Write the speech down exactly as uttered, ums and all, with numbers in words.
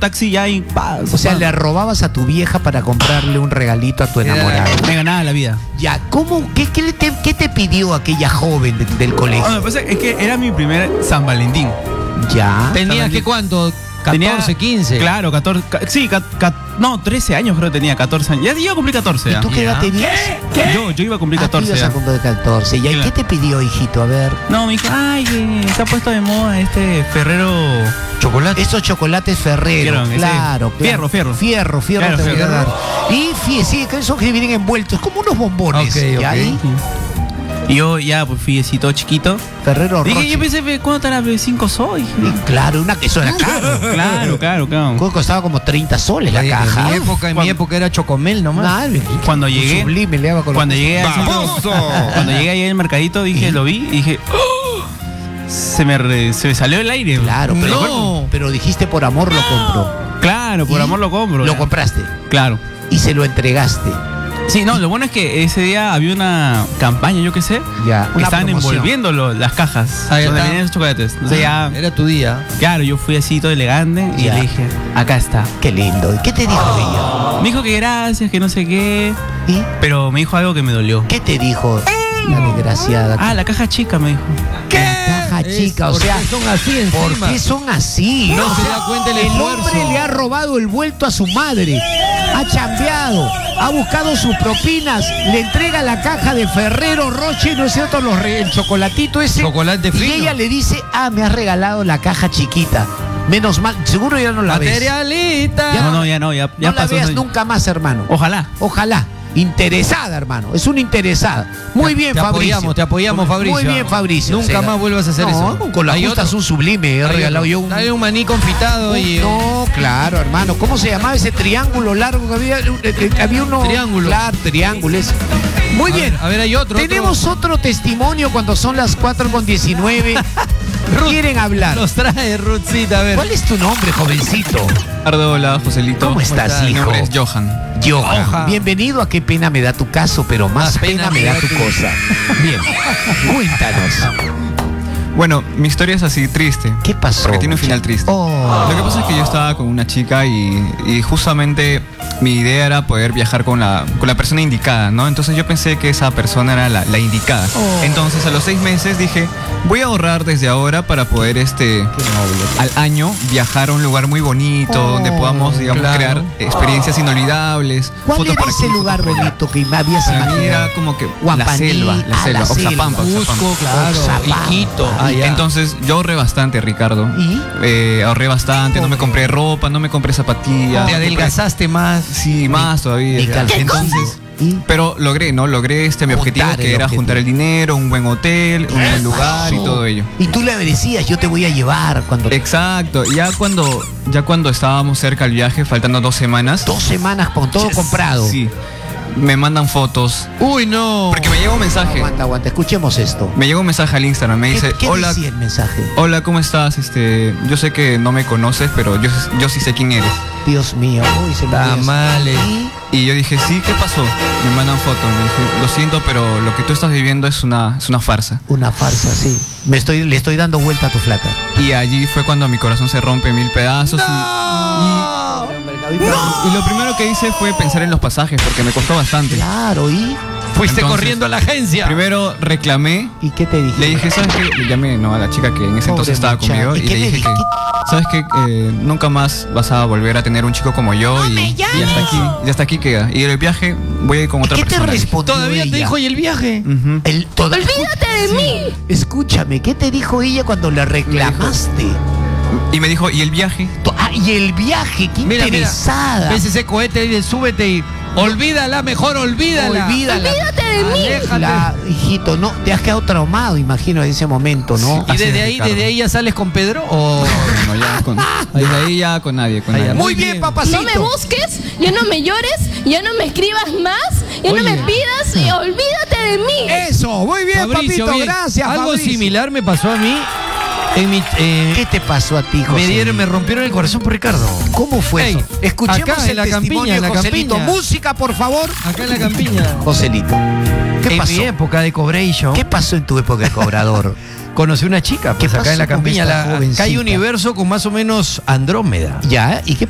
taxi ya y pa, O sea, pa. le robabas a tu vieja para comprarle un regalito a tu enamorada. Me ganaba la vida. Ya, ¿cómo? ¿Qué, qué, le te, qué te pidió aquella joven de- del colegio? No, lo que pasa es que era mi primer San Valentín. Ya. ¿Tenías que cuánto? catorce, quince. Claro, catorce. ca- sí, ca- ca- no, trece años creo que tenía, catorce años. Ya iba a cumplir catorce. ¿Y Ya. tú qué edad tenías? Yo, yo iba a cumplir Ah, tú catorce. ibas ya. a cumplir catorce. ¿Y Claro. qué te pidió, hijito? A ver. No, me dijo, ay, que se ha puesto de moda este Ferrero. Chocolate. Esos chocolates Ferrero, Fierro, ese. claro, claro. Fierro, fierro. Fierro, fierro Claro, te voy a fierro. dar. Y fie- sí, que esos que vienen envueltos, como unos bombones. Ok, ¿ya? ok. ¿Y? Y yo ya, pues fui así todo chiquito. Ferrero Dije, Rocher. yo pensé, ¿cuánto estará? cinco soles. Y claro, una que eso era caro. Claro, claro, claro. Co- Costaba como treinta soles la En caja. mi época, en mi Cuando- época era chocomel nomás. Nada, Cuando llegué- Sublime, le daba con Cuando los- llegué al ¡Baboso! Cuando llegué ahí al mercadito, dije, lo vi y dije, ¡oh! se, me re- se me salió el aire. Claro, pero, No. pero dijiste por amor lo compro. Claro, por ¿Y? amor lo compro. Lo ya. compraste Claro. y se lo entregaste. Sí, no, lo bueno es que ese día había una campaña, yo qué sé, Ya, que una estaban promoción. envolviendo lo- las cajas Ahí donde está. venían esos chocolates. Entonces ya, Era tu día. claro, yo fui así todo elegante y Ya. le dije, acá está. Qué lindo. ¿Y qué te dijo ella? Me dijo que gracias, que no sé qué, ¿Y pero me dijo algo que me dolió. qué te dijo la desgraciada? Ah, la caja chica, me dijo. La caja Es chica, o porque sea, son así ¿por encima. qué son así? No O se sea, da cuenta el el esfuerzo. hombre le ha robado el vuelto a su madre, ha chambeado, ha buscado sus propinas, le entrega la caja de Ferrero Rocher, ¿no es cierto? Los re- el chocolatito ese. Chocolate y fino. ella le dice, ah, me has regalado la caja chiquita. Menos mal, seguro ya no la ves. Materialita. Ya No, no, ya no, ya, ya No la pasó. veas eso. nunca más, hermano. Ojalá. Ojalá. Interesada, hermano. Es una interesada. Muy bien, te Fabricio. apoyamos, te apoyamos, Fabricio. Muy bien, Fabricio. Nunca Sí. más vuelvas a hacer no, eso. con la Hay justa otro. es un sublime. He Hay regalado otro. yo un... Dale un maní confitado y. No, claro, hermano. ¿Cómo se llamaba ese triángulo largo que había? Eh, eh, Había uno... Triángulo. Claro, triángulos. Muy A bien. ver, a ver, hay otro. Tenemos otro. testimonio cuando son las cuatro con diecinueve. Quieren hablar. Nos trae Ruthcita, a ver. ¿Cuál es tu nombre, jovencito? Ricardo, hola, Joselito. ¿Cómo estás, estás? Mi hijo? nombre es Johan. Johan. Johan. Bienvenido a Qué pena me da tu caso, pero más, pena, me da tu cosa. Bien, cuéntanos. Bueno, mi historia es así triste. ¿Qué pasó? Porque tiene un final triste. Oh. Lo que pasa es que yo estaba con una chica y, y justamente mi idea era poder viajar con la, con la persona indicada, ¿no? Entonces yo pensé que esa persona era la, la indicada. Oh. Entonces a los seis meses dije, voy a ahorrar desde ahora para poder este Qué noble. al año viajar a un lugar muy bonito, Oh, donde podamos, digamos, claro. crear experiencias inolvidables. ¿Cuál fotos era por ese aquí, lugar fotos por allá. bonito que me habías Para mí imaginado? era como que la Guampaní, selva, la ah, selva, la selva. Oxapampa, Cusco, Oxapampa. claro. Oxapampa. Iquito. Ah, ya. Entonces yo ahorré bastante, Ricardo. ¿Y? Eh, ahorré bastante, no me compré ropa, no me compré zapatillas. Te no compré- adelgazaste más. Sí, más todavía. Ni calcetines. Entonces, ¿Y? pero logré, ¿no? Logré este mi Juntar objetivo, el que era objetivo. juntar el dinero, un buen hotel, un buen lugar y Eso. todo ello. Y tú le decías, yo te voy a llevar cuando... Exacto. Ya cuando, ya cuando estábamos cerca al viaje, faltando dos semanas. Dos semanas con todo comprado. Sí. Me mandan fotos. Uy, no. Porque me llega un mensaje. Aguanta, aguanta, escuchemos esto. Me llega un mensaje al Instagram. Me dice, ¿Qué, qué hola, decía el mensaje? hola, ¿cómo estás? Este, yo sé que no me conoces, pero yo, yo sí sé quién eres. Dios mío, uy, se me Tamales. ¿Y? Y yo dije, sí, ¿qué pasó? Me mandan fotos. Me dije, lo siento, pero lo que tú estás viviendo es una, es una farsa. Una farsa, sí. Me estoy, le estoy dando vuelta a tu flaca. Y allí fue cuando mi corazón se rompe en mil pedazos. y- Y, y lo primero que hice fue pensar en los pasajes, porque me costó bastante. Claro, ¿y? Fuiste Entonces, corriendo a la agencia. Primero reclamé. ¿Y qué te dije? Le dije, ¿sabes qué? Le llamé, ¿no? A la chica que en ese entonces estaba muchacha. conmigo. ¿Y Y qué le le dije dije? que, ¿sabes qué? Eh, nunca más vas a volver a tener un chico como yo. y, y hasta aquí, y hasta aquí queda. Y el viaje voy a ir con ¿Y otra qué te persona. respondió Todavía ella? te dijo, ¿y el viaje? Ujú. El, toda- ¡Olvídate de mí! Escúchame, ¿qué te dijo ella cuando le reclamaste? Y me dijo, ¿y el viaje? To- Ah, y el viaje, qué Mira, mira. interesada. Ves ese cohete y de súbete y. Olvídala, mejor olvídala. Olvídala. ¡Olvídate de mí! Aléjate. La- hijito, no, te has quedado traumado, imagino, en ese momento, ¿no? ¿Y Así desde es, ahí, Ricardo. desde ahí ya sales con Pedro? ¿O.? No, no, ya con, desde ahí ya con nadie. Con Ah, ya. nadie. Muy Muy bien, bien. papacito. No me busques, ya no me llores, ya no me escribas más, ya Oye. no me pidas y olvídate de mí. Eso, muy bien, Fabricio, papito, bien. gracias. Algo Fabricio. similar me pasó a mí. En mi, eh, ¿Qué te pasó a ti, José? me dieron, me rompieron el corazón por Ricardo. ¿Cómo fue Ey, eso? Escuchemos acá, el en la testimonio campiña, en de la Joselito. campiña. Música, por favor. Acá en la campiña. Joselito, ¿qué en pasó? mi época de cobration, ¿Qué pasó en tu época de cobrador? conocí una chica, pues ¿Qué acá en la pasó con campiña. esta La, acá hay jovencita? universo con más o menos Andrómeda. ¿Ya? ¿Y qué